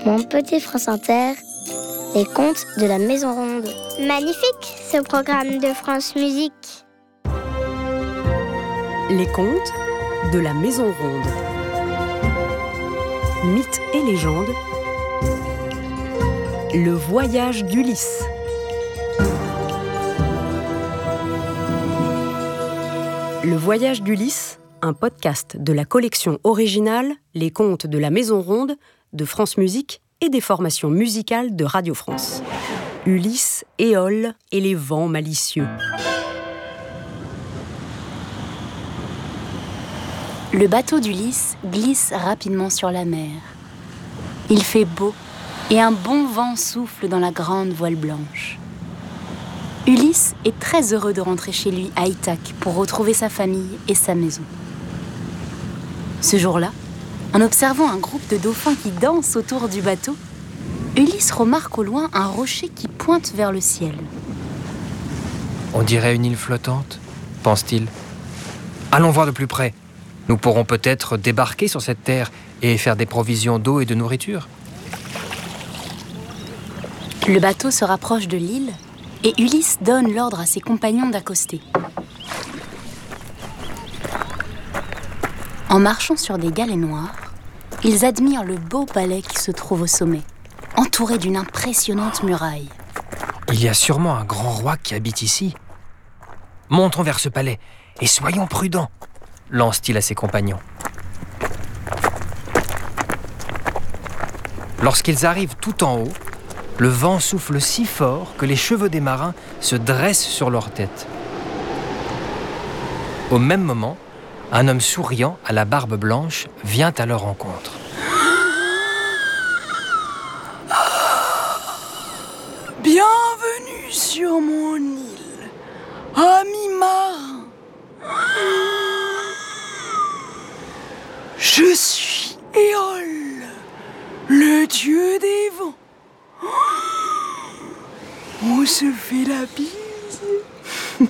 Mon petit France Inter, les contes de la Maison Ronde. Magnifique, ce programme de France Musique. Les contes de la Maison Ronde. Mythes et légendes. Le voyage d'Ulysse. Le voyage d'Ulysse, un podcast de la collection originale Les contes de la Maison Ronde de France Musique et des formations musicales de Radio France. Ulysse, Éole et les vents malicieux. Le bateau d'Ulysse glisse rapidement sur la mer. Il fait beau et un bon vent souffle dans la grande voile blanche. Ulysse est très heureux de rentrer chez lui à Ithaque pour retrouver sa famille et sa maison. Ce jour-là, en observant un groupe de dauphins qui dansent autour du bateau, Ulysse remarque au loin un rocher qui pointe vers le ciel. On dirait une île flottante, pense-t-il. Allons voir de plus près. Nous pourrons peut-être débarquer sur cette terre et faire des provisions d'eau et de nourriture. Le bateau se rapproche de l'île et Ulysse donne l'ordre à ses compagnons d'accoster. En marchant sur des galets noirs, ils admirent le beau palais qui se trouve au sommet, entouré d'une impressionnante muraille. Il y a sûrement un grand roi qui habite ici. Montons vers ce palais et soyons prudents, lance-t-il à ses compagnons. Lorsqu'ils arrivent tout en haut, le vent souffle si fort que les cheveux des marins se dressent sur leur tête. Au même moment, un homme souriant à la barbe blanche vient à leur rencontre. Bienvenue sur mon île, ami marin. Je suis Éole, le dieu des vents. On se fait la bise.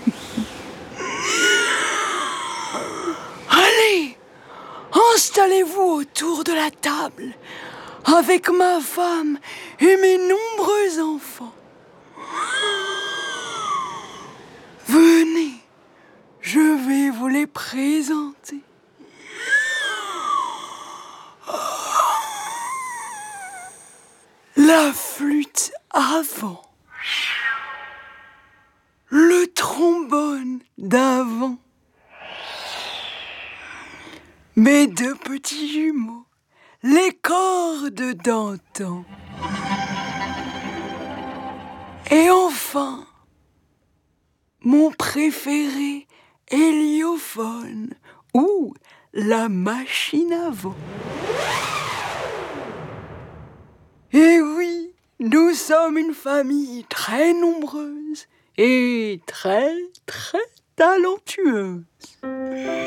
Allez, installez-vous autour de la table avec ma femme et mes nombreux enfants. Venez, je vais vous les présenter. La flûte à vent, le trombone d'avant, mes deux petits jumeaux, les cordes d'antan. Et enfin, mon préféré, héliophone ou la machine à vent. Et oui, nous sommes une famille très nombreuse et très, très talentueuse.